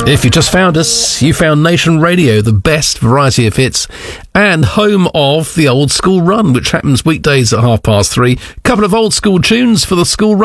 If you just found us, you found Nation Radio, the best variety of hits, and home of the Old School Run, which happens weekdays at 3:30. Couple of old school tunes for the school run.